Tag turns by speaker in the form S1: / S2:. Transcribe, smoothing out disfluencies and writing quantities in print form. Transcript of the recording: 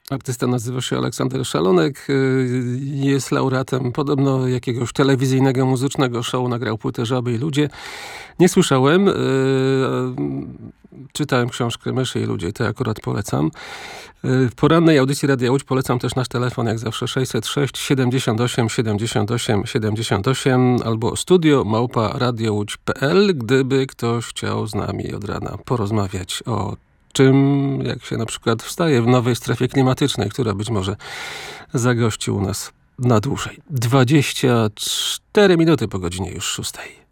S1: Artysta nazywa się Aleksander Szalonek, jest laureatem podobno jakiegoś telewizyjnego, muzycznego show, nagrał płytę Żaby i ludzie. Nie słyszałem, czytałem książkę Myszy i ludzie, to akurat polecam. W porannej audycji Radia Łódź polecam też nasz telefon, jak zawsze 606 78 78 78 albo studio@radiołódź.pl, gdyby ktoś chciał z nami od rana porozmawiać o czym, jak się na przykład wstaje w nowej strefie klimatycznej, która być może zagości u nas na dłużej. 24 minuty po godzinie już 6.